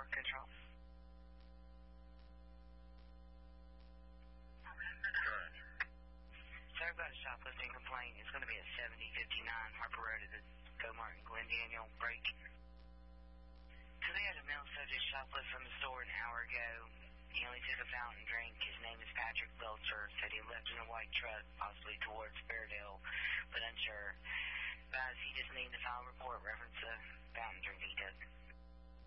control. Sir, I've got a shoplifting complaint. It's going to be at 7059 Harper Road at the Go-Mart and Glen Daniel break. So they had a male subject shoplift from the store an hour ago. He only took a fountain drink. His name is Patrick Belcher. Said he left in a white truck, possibly towards Fairdale, but unsure. Guys, he just needed to file a report reference to fountain drink he took.